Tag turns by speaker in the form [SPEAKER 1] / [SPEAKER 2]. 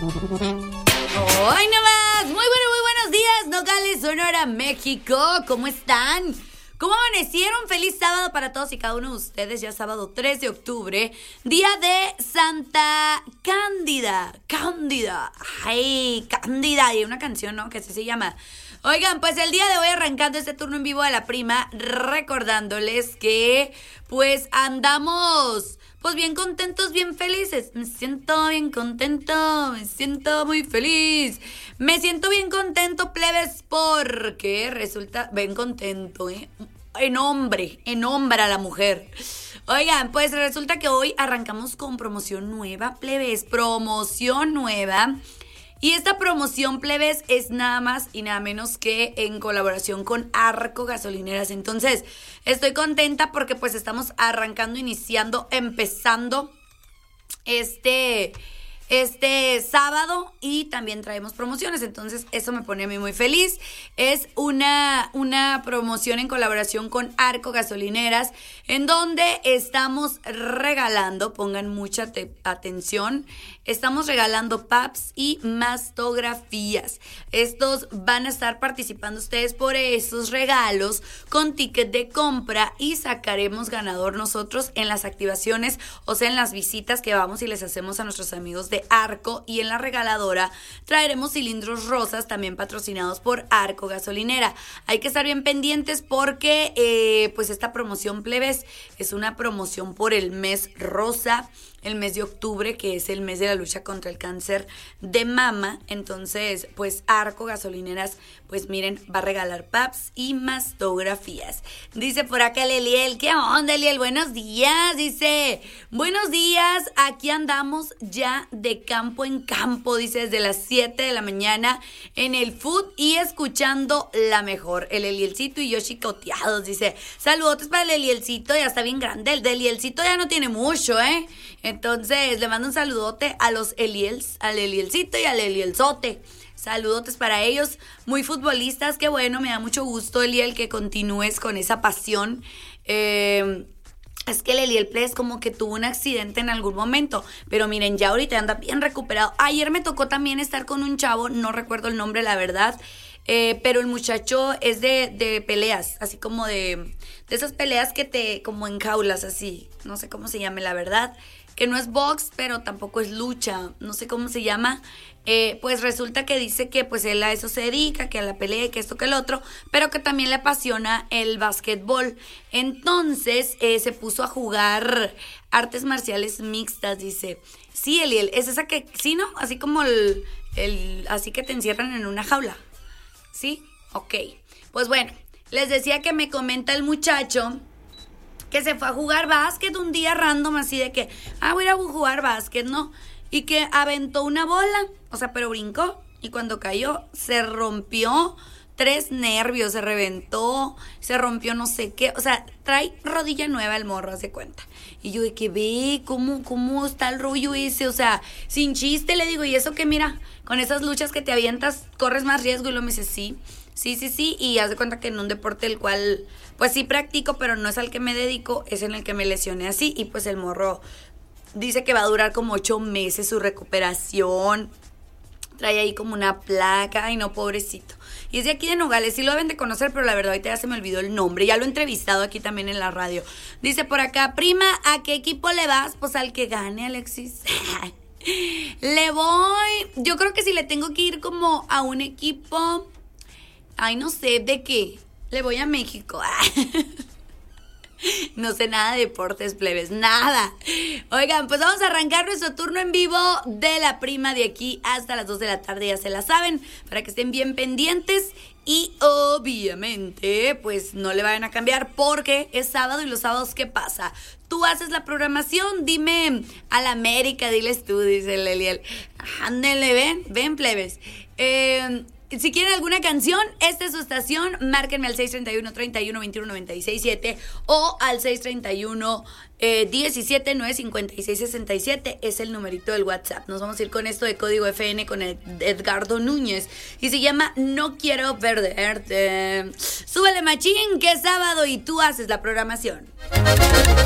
[SPEAKER 1] ¡Hoy nomás! Muy buenos días, Nogales, Sonora, México. ¿Cómo están? ¿Cómo amanecieron? Feliz sábado para todos y cada uno de ustedes. Ya sábado 3 de octubre, día de Santa Cándida. Ay, Cándida. Y hay una canción, ¿no? Que así se llama. Oigan, pues el día de hoy arrancando este turno en vivo de La Prima, recordándoles que pues andamos pues bien contentos, bien felices. Me siento bien contento, me siento muy feliz. Me siento bien contento, plebes, porque resulta bien contento, en hombre a la mujer. Oigan, pues resulta que hoy arrancamos con promoción nueva, plebes, promoción nueva. Y esta promoción, plebes, es nada más y nada menos que en colaboración con Arco Gasolineras. Entonces, estoy contenta porque pues estamos arrancando, empezando este sábado y también traemos promociones, entonces eso me pone a mí muy feliz. Es una promoción en colaboración con Arco Gasolineras en donde estamos regalando, pongan mucha atención, estamos regalando PAPs y mastografías. Estos van a estar participando ustedes por esos regalos con ticket de compra y sacaremos ganador nosotros en las activaciones, o sea, en las visitas que vamos y les hacemos a nuestros amigos de Arco, y en la regaladora traeremos cilindros rosas también patrocinados por Arco Gasolinera. Hay que estar bien pendientes porque pues esta promoción, plebes, es una promoción por el mes rosa, el mes de octubre, que es el mes de la lucha contra el cáncer de mama. Entonces, pues Arco Gasolineras, pues miren, va a regalar PAPs y mastografías. Dice por acá el Eliel, ¿qué onda, Eliel? Buenos días, dice, buenos días, aquí andamos ya de campo en campo, dice, desde las 7 de la mañana en el food y escuchando la mejor. El Elielcito y yo chicoteados, dice, saludotes para el Elielcito, ya está bien grande, el de Elielcito ya no tiene mucho, Entonces, le mando un saludote a los Eliels, al Elielcito y al Elielzote. Saludotes para ellos, muy futbolistas, qué bueno, me da mucho gusto, Eliel, que continúes con esa pasión. Es que el Eliel es como que tuvo un accidente en algún momento, pero miren, ya ahorita anda bien recuperado. Ayer me tocó también estar con un chavo, no recuerdo el nombre, la verdad, pero el muchacho es de peleas, así como de esas peleas que te como en jaulas, así, no sé cómo se llame, la verdad, que no es box, pero tampoco es lucha, no sé cómo se llama. Pues resulta que dice que pues él a eso se dedica, que a la pelea, que esto, que el otro, pero que también le apasiona el básquetbol. Entonces se puso a jugar artes marciales mixtas, dice. Sí, Eliel, es esa que, sí, ¿no? Así como el así que te encierran en una jaula. ¿Sí? Ok. Pues bueno, les decía que me comenta el muchacho que se fue a jugar básquet un día random, así de que, voy a ir a jugar básquet, ¿no? Y que aventó una bola, o sea, pero brincó, y cuando cayó se rompió 3 nervios, se reventó, se rompió no sé qué, o sea, trae rodilla nueva el morro, haz de cuenta. Y yo de que ve cómo está el rollo ese, o sea, sin chiste, le digo, y eso que mira, con esas luchas que te avientas, corres más riesgo, y luego me dice, sí, y haz de cuenta que en un deporte el cual, pues sí practico, pero no es al que me dedico, es en el que me lesioné así, y pues el morro dice que va a durar como 8 meses su recuperación. Trae ahí como una placa. Ay, no, pobrecito. Y es de aquí de Nogales. Sí lo deben de conocer, pero la verdad ahorita ya se me olvidó el nombre. Ya lo he entrevistado aquí también en la radio. Dice por acá, prima, ¿a qué equipo le vas? Pues al que gane, Alexis. Le voy. Yo creo que si le tengo que ir como a un equipo, ay, no sé, ¿de qué? Le voy a México. No sé nada de deportes, plebes, nada. Oigan, pues vamos a arrancar nuestro turno en vivo de La Prima de aquí hasta las 2 de la tarde, ya se la saben, para que estén bien pendientes. Y obviamente, pues no le vayan a cambiar porque es sábado y los sábados, ¿qué pasa? Tú haces la programación, dime a la América, diles tú, dice el Eliel. Ándale, ven, plebes. Si quieren alguna canción, esta es su estación. Márquenme al 631-31-21-96-7 o al 631-17-956-67. Es el numerito del WhatsApp. Nos vamos a ir con esto de Código FN con Edgardo Núñez. Y se llama No Quiero Perderte. Súbele, machín, que es sábado y tú haces la programación.